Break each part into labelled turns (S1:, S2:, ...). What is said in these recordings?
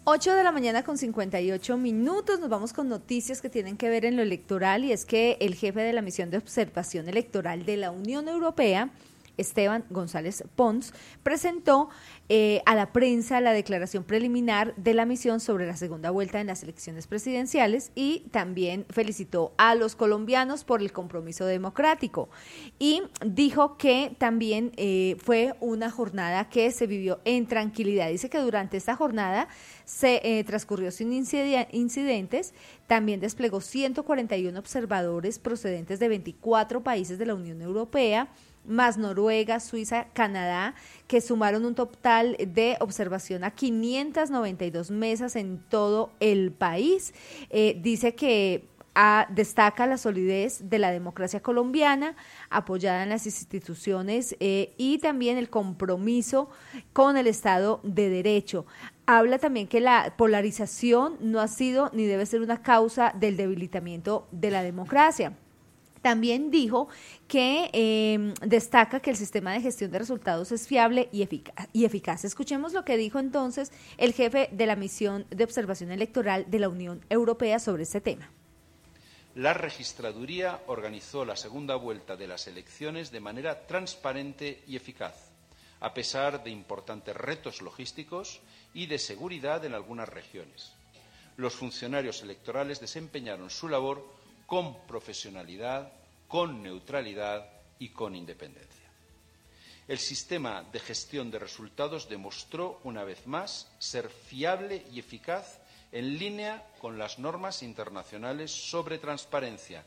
S1: 8 de la mañana con 58 minutos, nos vamos con noticias que tienen que ver en lo electoral, y es que el jefe de la misión de observación electoral de la Unión Europea, Esteban González Pons, presentó a la prensa la declaración preliminar de la misión sobre la segunda vuelta en las elecciones presidenciales, y también felicitó a los colombianos por el compromiso democrático, y dijo que también fue una jornada que se vivió en tranquilidad. Dice que durante esta jornada se transcurrió sin incidentes. También desplegó 141 observadores procedentes de 24 países de la Unión Europea, más Noruega, Suiza, Canadá, que sumaron un total de observación a 592 mesas en todo el país. Dice que destaca la solidez de la democracia colombiana, apoyada en las instituciones, y también el compromiso con el Estado de Derecho. Habla también que la polarización no ha sido ni debe ser una causa del debilitamiento de la democracia. También dijo que destaca que el sistema de gestión de resultados es fiable y eficaz. Escuchemos lo que dijo entonces el jefe de la misión de observación electoral de la Unión Europea sobre este tema.
S2: La registraduría organizó la segunda vuelta de las elecciones de manera transparente y eficaz, a pesar de importantes retos logísticos y de seguridad en algunas regiones. Los funcionarios electorales desempeñaron su labor con profesionalidad, con neutralidad y con independencia. El sistema de gestión de resultados demostró una vez más ser fiable y eficaz, en línea con las normas internacionales sobre transparencia,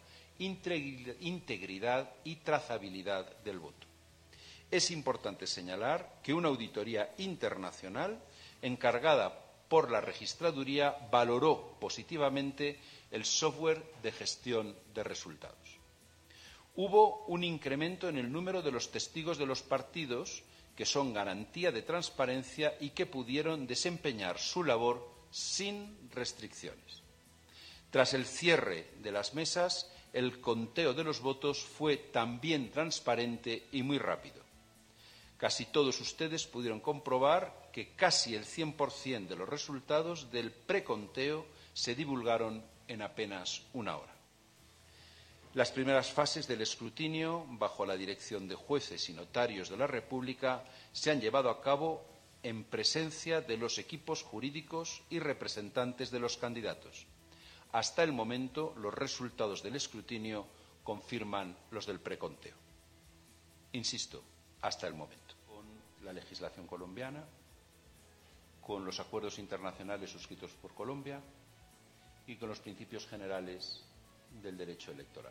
S2: integridad y trazabilidad del voto. Es importante señalar que una auditoría internacional encargada por la registraduría valoró positivamente el software de gestión de resultados. Hubo un incremento en el número de los testigos de los partidos, que son garantía de transparencia y que pudieron desempeñar su labor sin restricciones. Tras el cierre de las mesas, el conteo de los votos fue también transparente y muy rápido. Casi todos ustedes pudieron comprobar que casi el 100% de los resultados del preconteo se divulgaron en apenas una hora. Las primeras fases del escrutinio, bajo la dirección de jueces y notarios de la República, se han llevado a cabo en presencia de los equipos jurídicos y representantes de los candidatos. Hasta el momento, los resultados del escrutinio confirman los del preconteo. Insisto, hasta el momento. Con la legislación colombiana, con los acuerdos internacionales suscritos por Colombia y con los principios generales del derecho electoral.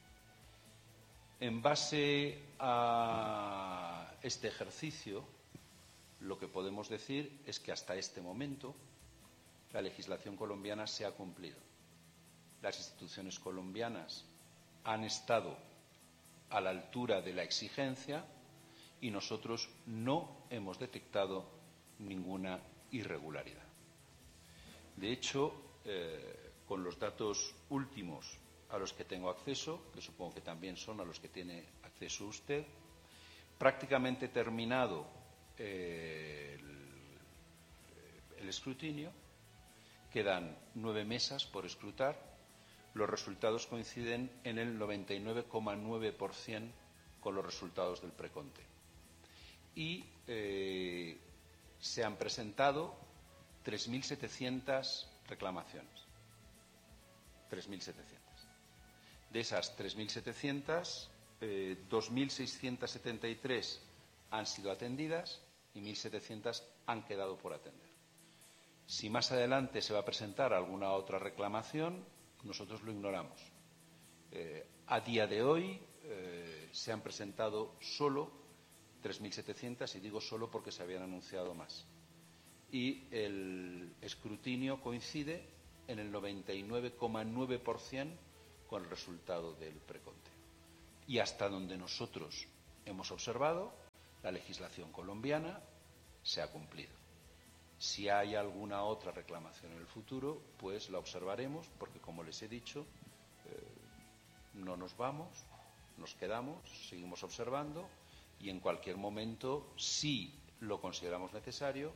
S2: En base a este ejercicio, lo que podemos decir es que hasta este momento la legislación colombiana se ha cumplido. Las instituciones colombianas han estado a la altura de la exigencia y nosotros no hemos detectado ninguna irregularidad. De hecho, con los datos últimos a los que tengo acceso, que supongo que también son a los que tiene acceso usted, prácticamente terminado el escrutinio, quedan 9 mesas por escrutar, los resultados coinciden en el 99,9% con los resultados del preconteo. Y se han presentado 3.700 reclamaciones. 3.700. De esas 3.700, 2.673 han sido atendidas y 1.700 han quedado por atender. Si más adelante se va a presentar alguna otra reclamación, nosotros lo ignoramos. A día de hoy se han presentado solo 3.700, y digo solo porque se habían anunciado más. Y el escrutinio coincide en el 99,9% con el resultado del preconteo. Y hasta donde nosotros hemos observado, la legislación colombiana se ha cumplido. Si hay alguna otra reclamación en el futuro, pues la observaremos, porque, como les he dicho, no nos vamos, nos quedamos, seguimos observando y en cualquier momento, si lo consideramos necesario,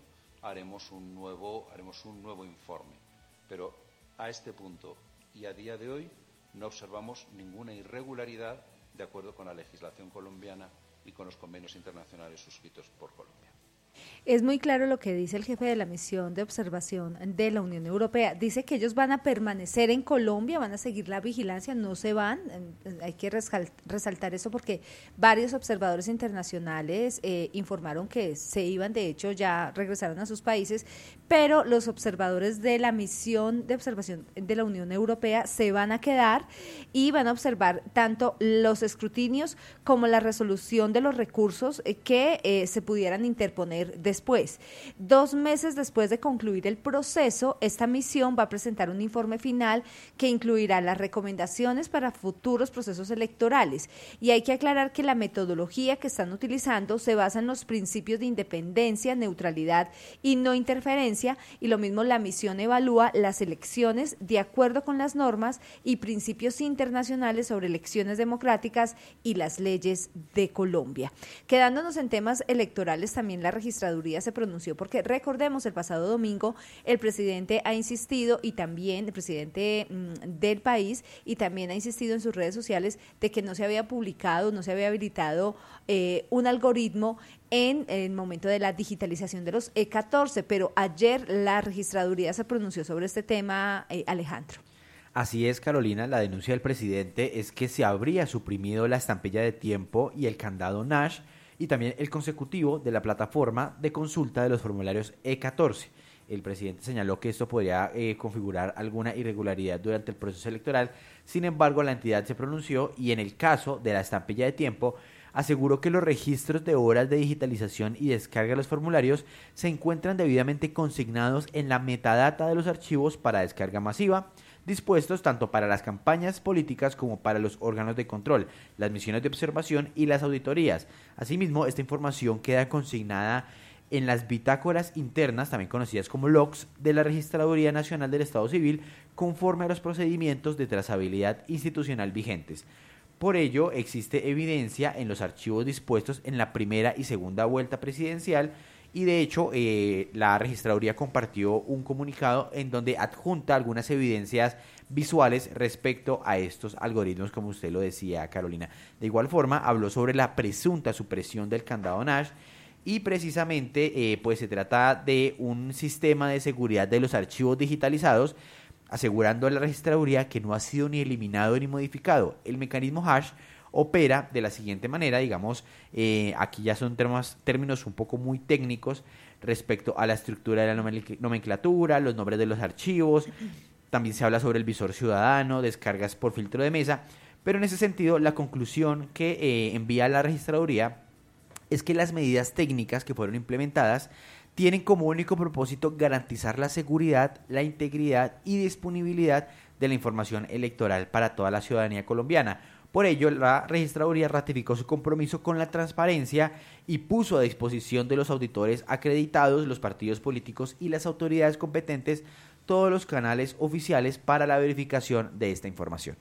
S2: haremos un nuevo informe. Pero a este punto y a día de hoy no observamos ninguna irregularidad de acuerdo con la legislación colombiana y con los convenios internacionales suscritos por Colombia.
S1: Es muy claro lo que dice el jefe de la misión de observación de la Unión Europea. Dice que ellos van a permanecer en Colombia, van a seguir la vigilancia, no se van. Hay que resaltar eso porque varios observadores internacionales informaron que se iban, de hecho ya regresaron a sus países, pero los observadores de la misión de observación de la Unión Europea se van a quedar y van a observar tanto los escrutinios como la resolución de los recursos que se pudieran interponer después. 2 meses después de concluir el proceso, esta misión va a presentar un informe final que incluirá las recomendaciones para futuros procesos electorales. Y hay que aclarar que la metodología que están utilizando se basa en los principios de independencia, neutralidad y no interferencia, y lo mismo la misión evalúa las elecciones de acuerdo con las normas y principios internacionales sobre elecciones democráticas y las leyes de Colombia. Quedándonos en temas electorales, también la registraduría se pronunció porque recordemos el pasado domingo el presidente ha insistido y también el presidente del país y también ha insistido en sus redes sociales de que no se había publicado, no se había habilitado un algoritmo en el momento de la digitalización de los E14, pero ayer la registraduría se pronunció sobre este tema, Alejandro.
S3: Así es, Carolina, la denuncia del presidente es que se habría suprimido la estampilla de tiempo y el candado Nash y también el consecutivo de la plataforma de consulta de los formularios E14. El presidente señaló que esto podría configurar alguna irregularidad durante el proceso electoral. Sin embargo, la entidad se pronunció y en el caso de la estampilla de tiempo aseguró que los registros de horas de digitalización y descarga de los formularios se encuentran debidamente consignados en la metadata de los archivos para descarga masiva, dispuestos tanto para las campañas políticas como para los órganos de control, las misiones de observación y las auditorías. Asimismo, esta información queda consignada en las bitácoras internas, también conocidas como logs, de la Registraduría Nacional del Estado Civil, conforme a los procedimientos de trazabilidad institucional vigentes. Por ello, existe evidencia en los archivos dispuestos en la primera y segunda vuelta presidencial y de hecho la registraduría compartió un comunicado en donde adjunta algunas evidencias visuales respecto a estos algoritmos, como usted lo decía, Carolina. De igual forma, habló sobre la presunta supresión del candado Nash y precisamente pues se trata de un sistema de seguridad de los archivos digitalizados, asegurando a la registraduría que no ha sido ni eliminado ni modificado. El mecanismo hash opera de la siguiente manera, digamos, aquí ya son términos un poco muy técnicos respecto a la estructura de la nomenclatura, los nombres de los archivos, también se habla sobre el visor ciudadano, descargas por filtro de mesa, pero en ese sentido la conclusión que envía la registraduría es que las medidas técnicas que fueron implementadas tienen como único propósito garantizar la seguridad, la integridad y disponibilidad de la información electoral para toda la ciudadanía colombiana. Por ello, la registraduría ratificó su compromiso con la transparencia y puso a disposición de los auditores acreditados, los partidos políticos y las autoridades competentes todos los canales oficiales para la verificación de esta información.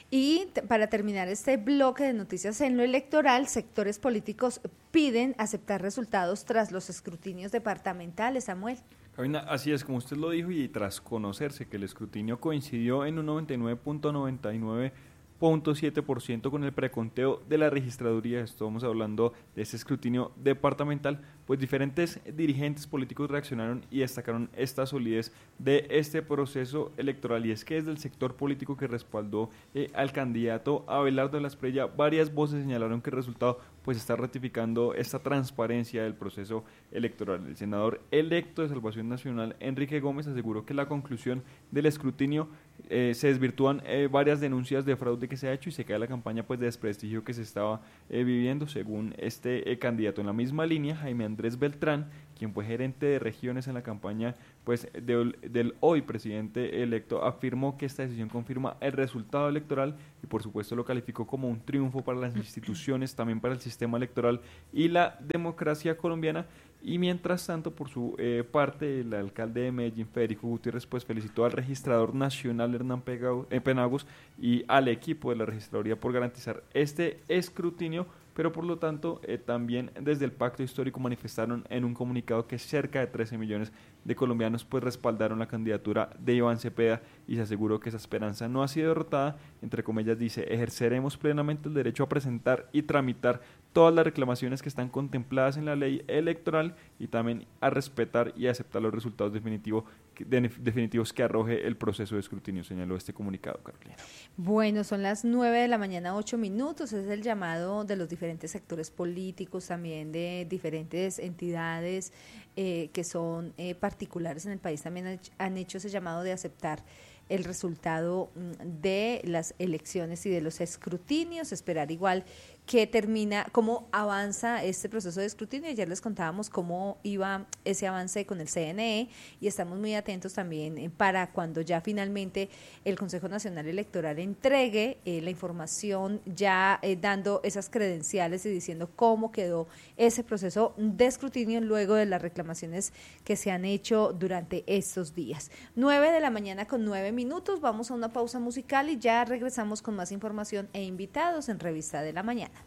S1: Y para terminar este bloque de noticias en lo electoral, sectores políticos piden aceptar resultados tras los escrutinios departamentales, Samuel.
S4: Carolina, así es como usted lo dijo y tras conocerse que el escrutinio coincidió en un 99.7% con el preconteo de la registraduría, estamos hablando de ese escrutinio departamental, pues diferentes dirigentes políticos reaccionaron y destacaron esta solidez de este proceso electoral, y es que desde el sector político que respaldó al candidato Abelardo de la Espriella, varias voces señalaron que el resultado pues está ratificando esta transparencia del proceso electoral. El senador electo de Salvación Nacional, Enrique Gómez, aseguró que la conclusión del escrutinio se desvirtúan varias denuncias de fraude que se ha hecho y se cae la campaña pues de desprestigio que se estaba viviendo, según este candidato. En la misma línea, Jaime Andrés Beltrán, quien fue gerente de regiones en la campaña pues del hoy presidente electo, afirmó que esta decisión confirma el resultado electoral y por supuesto lo calificó como un triunfo para las instituciones, también para el sistema electoral y la democracia colombiana. Y mientras tanto, por su parte, el alcalde de Medellín, Federico Gutiérrez, pues felicitó al registrador nacional Hernán Penagos y al equipo de la registraduría por garantizar este escrutinio pero por lo tanto también desde el Pacto Histórico manifestaron en un comunicado que cerca de 13 millones de colombianos pues respaldaron la candidatura de Iván Cepeda y se aseguró que esa esperanza no ha sido derrotada. Entre comillas dice: ejerceremos plenamente el derecho a presentar y tramitar todas las reclamaciones que están contempladas en la ley electoral y también a respetar y aceptar los resultados definitivos que arroje el proceso de escrutinio, señaló este comunicado, Carolina.
S1: Bueno, son las 9 de la mañana, 8 minutos, es el llamado de los diferentes sectores políticos, también de diferentes entidades que son particulares en el país, también han hecho ese llamado de aceptar el resultado de las elecciones y de los escrutinios, esperar igual que termina, cómo avanza este proceso de escrutinio. Ayer les contábamos cómo iba ese avance con el CNE y estamos muy atentos también para cuando ya finalmente el Consejo Nacional Electoral entregue la información, ya dando esas credenciales y diciendo cómo quedó ese proceso de escrutinio luego de las reclamaciones que se han hecho durante estos días. 9 de la mañana con 9 minutos, vamos a una pausa musical y ya regresamos con más información e invitados en Revista de la Mañana.